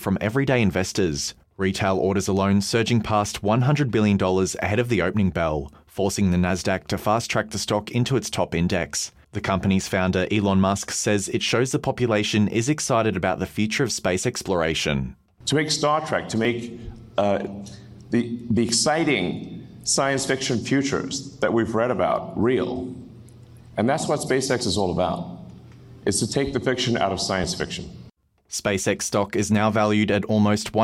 from everyday investors. Retail orders alone surging past $100 billion ahead of the opening bell, forcing the Nasdaq to fast-track the stock into its top index. The company's founder, Elon Musk, says it shows the population is excited about the future of space exploration. To make Star Trek, to make the exciting science fiction futures that we've read about real. And that's what SpaceX is all about, is to take the fiction out of science fiction. SpaceX stock is now valued at almost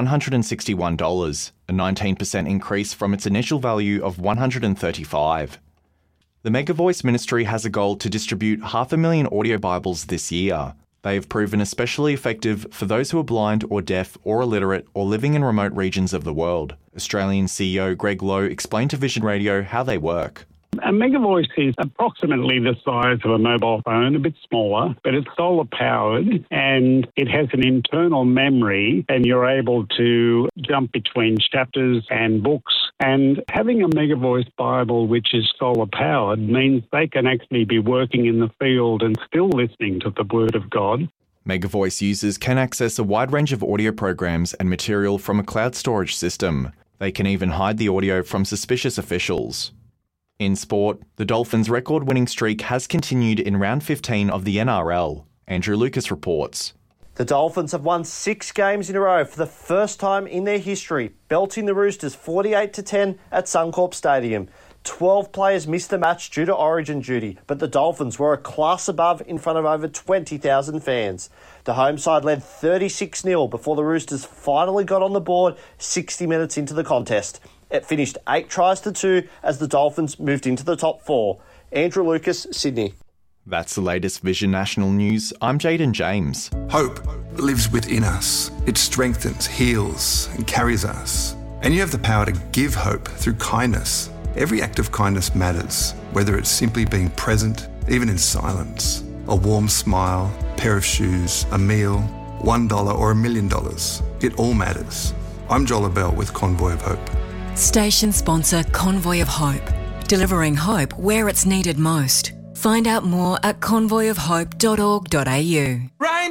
$161, a 19% increase from its initial value of $135. The Megavoice Ministry has a goal to distribute 500,000 audio Bibles this year. They have proven especially effective for those who are blind or deaf or illiterate or living in remote regions of the world. Australian CEO Greg Lowe explained to Vision Radio how they work. A Megavoice is approximately the size of a mobile phone, a bit smaller, but it's solar powered and it has an internal memory and you're able to jump between chapters and books. And having a Megavoice Bible which is solar powered means they can actually be working in the field and still listening to the Word of God. Megavoice users can access a wide range of audio programs and material from a cloud storage system. They can even hide the audio from suspicious officials. In sport, the Dolphins' record-winning streak has continued in round 15 of the NRL. Andrew Lucas reports. The Dolphins have won 6 games in a row for the first time in their history, belting the Roosters 48-10 at Suncorp Stadium. 12 players missed the match due to origin duty, but the Dolphins were a class above in front of over 20,000 fans. The home side led 36-0 before the Roosters finally got on the board 60 minutes into the contest. It finished 8-2 as the Dolphins moved into the top 4. Andrew Lucas, Sydney. That's the latest Vision National News. I'm Jaden James. Hope lives within us. It strengthens, heals, and carries us. And you have the power to give hope through kindness. Every act of kindness matters, whether it's simply being present, even in silence. A warm smile, a pair of shoes, a meal, $1 or $1 million. It all matters. I'm Joel Abell with Convoy of Hope. Station sponsor Convoy of Hope, delivering hope where it's needed most. Find out more at convoyofhope.org.au.